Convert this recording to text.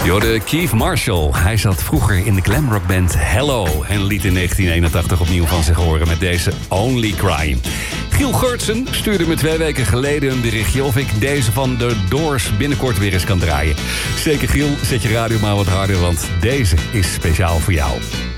Je hoorde Keith Marshall. Hij zat vroeger in de glamrockband Hello en liet in 1981 opnieuw van zich horen met deze Only Crying. Giel Geurtsen stuurde me 2 weken geleden een berichtje of ik deze van The Doors binnenkort weer eens kan draaien. Zeker Giel, zet je radio maar wat harder, want deze is speciaal voor jou.